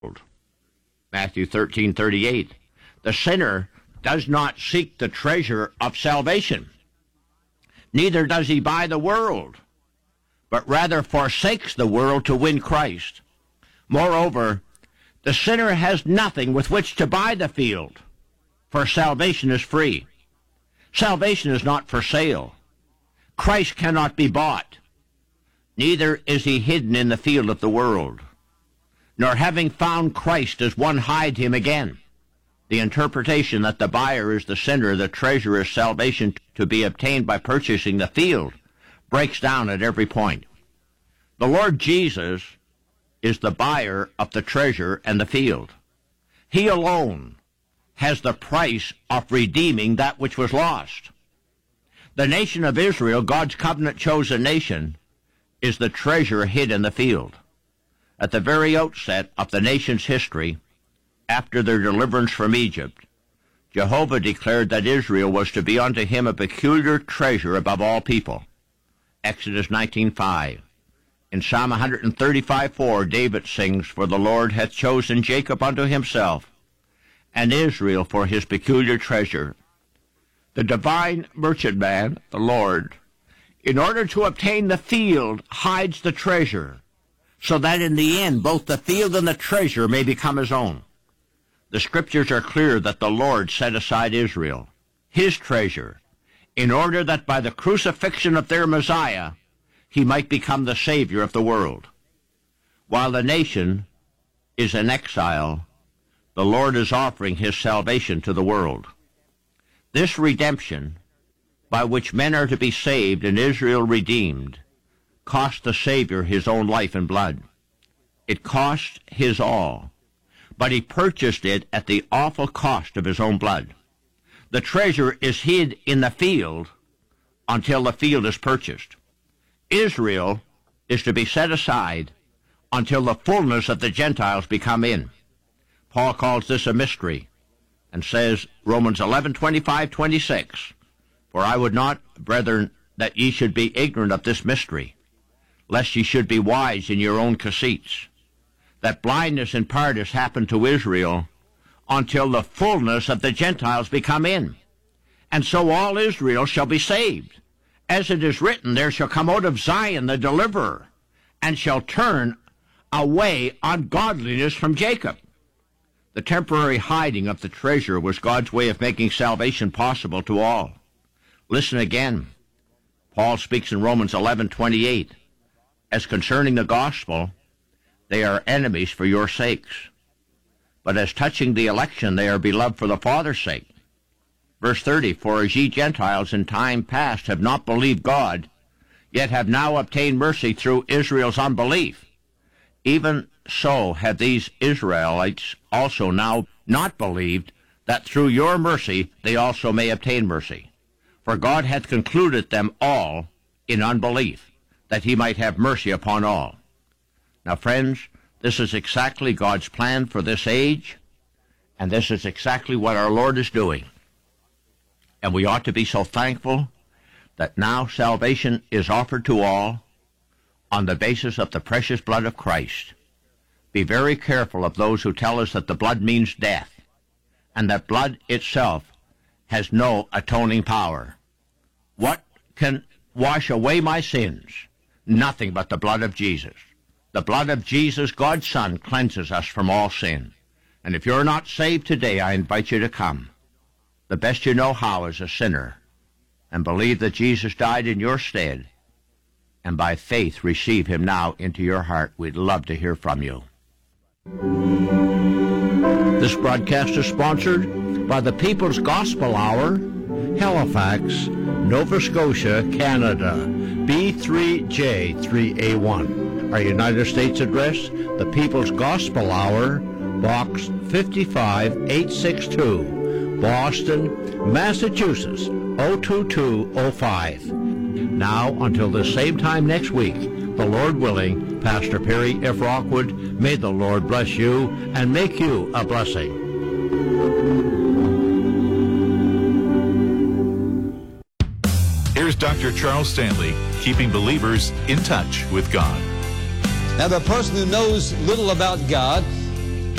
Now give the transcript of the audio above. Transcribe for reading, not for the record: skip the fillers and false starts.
Matthew 13:38. The sinner does not seek the treasure of salvation, neither does he buy the world, but rather forsakes the world to win Christ. Moreover, the sinner has nothing with which to buy the field, for salvation is free. Salvation is not for sale. Christ cannot be bought. Neither is he hidden in the field of the world, nor having found Christ does one hide him again. The interpretation that the buyer is the sinner, the treasure is salvation to be obtained by purchasing the field, breaks down at every point. The Lord Jesus is the buyer of the treasure and the field. He alone has the price of redeeming that which was lost. The nation of Israel, God's covenant-chosen nation, is the treasure hid in the field. At the very outset of the nation's history, after their deliverance from Egypt, Jehovah declared that Israel was to be unto him a peculiar treasure above all people. Exodus 19:5. In Psalm 135:4, David sings, For the Lord hath chosen Jacob unto himself, and Israel for his peculiar treasure. The divine merchantman, the Lord, in order to obtain the field, hides the treasure, so that in the end both the field and the treasure may become his own. The Scriptures are clear that the Lord set aside Israel, his treasure, in order that by the crucifixion of their Messiah, he might become the Savior of the world. While the nation is in exile, the Lord is offering his salvation to the world. This redemption, by which men are to be saved and Israel redeemed, cost the Savior his own life and blood. It cost his all, but he purchased it at the awful cost of his own blood. The treasure is hid in the field until the field is purchased. Israel is to be set aside until the fullness of the Gentiles become in. Paul calls this a mystery and says, Romans 11:25-26, For I would not, brethren, that ye should be ignorant of this mystery, lest ye should be wise in your own conceits, that blindness in part has happened to Israel until the fullness of the Gentiles become in. And so all Israel shall be saved. As it is written, there shall come out of Zion the deliverer, and shall turn away ungodliness from Jacob. The temporary hiding of the treasure was God's way of making salvation possible to all. Listen again. Paul speaks in Romans 11:28, As concerning the gospel, they are enemies for your sakes. But as touching the election, they are beloved for the Father's sake. Verse 30, For as ye Gentiles in time past have not believed God, yet have now obtained mercy through Israel's unbelief, even so have these Israelites also now not believed, that through your mercy they also may obtain mercy. For God hath concluded them all in unbelief, that he might have mercy upon all. Now, friends, this is exactly God's plan for this age, and this is exactly what our Lord is doing. And we ought to be so thankful that now salvation is offered to all on the basis of the precious blood of Christ. Be very careful of those who tell us that the blood means death, and that blood itself has no atoning power. What can wash away my sins? Nothing but the blood of Jesus. The blood of Jesus, God's Son, cleanses us from all sin. And if you're not saved today, I invite you to come. The best you know how is a sinner, and believe that Jesus died in your stead, and by faith receive him now into your heart. We'd love to hear from you. This broadcast is sponsored by the People's Gospel Hour, Halifax, Nova Scotia, Canada, B3J3A1. Our United States address, the People's Gospel Hour, Box 55862, Boston, Massachusetts, 02205. Now, until the same time next week, the Lord willing, Pastor Perry F. Rockwood, may the Lord bless you and make you a blessing. Here's Dr. Charles Stanley, keeping believers in touch with God. Now, the person who knows little about God